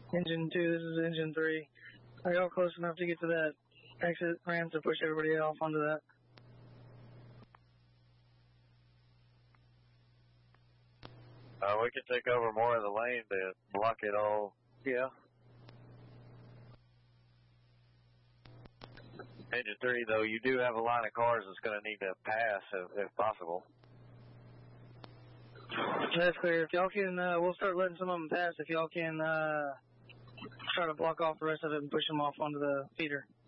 Engine 2, this is engine 3. Are y'all close enough to get to that exit ramp to push everybody off onto that? We can take over more of the lane to block it all. Yeah. Engine 3, though, you do have a line of cars that's going to need to pass if possible. That's clear. If y'all can, we'll start letting some of them pass. If y'all can try to block off the rest of it and push them off onto the feeder.